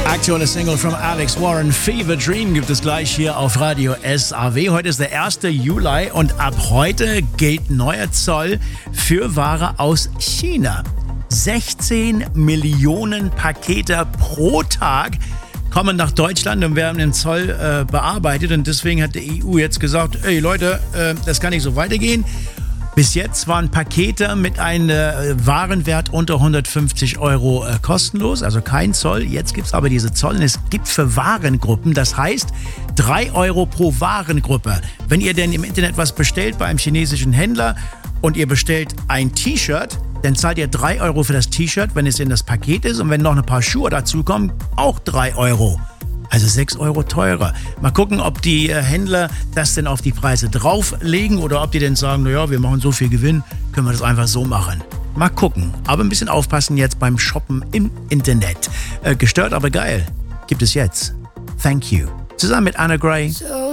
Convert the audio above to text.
Aktuelle Single von Alex Warren, Fever Dream, gibt es gleich hier auf Radio SAW. Heute ist der 1. Juli und ab heute gilt neuer Zoll für Ware aus China. 16 Millionen Pakete pro Tag kommen nach Deutschland und werden im Zoll bearbeitet. Und deswegen hat die EU jetzt gesagt, ey Leute, das kann nicht so weitergehen. Bis jetzt waren Pakete mit einem Warenwert unter 150 Euro kostenlos, also kein Zoll. Jetzt gibt es aber diese Zoll und es gibt für Warengruppen, das heißt 3 Euro pro Warengruppe. Wenn ihr denn im Internet was bestellt bei einem chinesischen Händler und ihr bestellt ein T-Shirt, dann zahlt ihr 3 Euro für das T-Shirt, wenn es in das Paket ist. Und wenn noch ein paar Schuhe dazukommen, auch 3 Euro. Also 6 Euro teurer. Mal gucken, ob die Händler das denn auf die Preise drauflegen oder ob die denn sagen, naja, wir machen so viel Gewinn, können wir das einfach so machen. Mal gucken. Aber ein bisschen aufpassen jetzt beim Shoppen im Internet. Gestört, aber geil. Gibt es jetzt. Thank You. Zusammen mit Anna Gray.